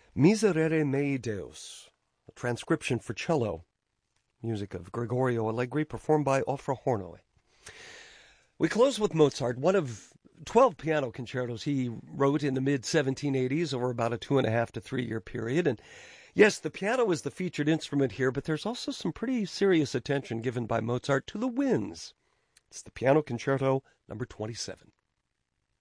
Miserere mei Deus, a transcription for cello, music of Gregorio Allegri, performed by Ofra Hornoy. We close with Mozart, one of 12 piano concertos he wrote in the mid-1780s over about a 2.5 to 3 year period. And yes, the piano is the featured instrument here, but there's also some pretty serious attention given by Mozart to the winds. It's the Piano Concerto number 27.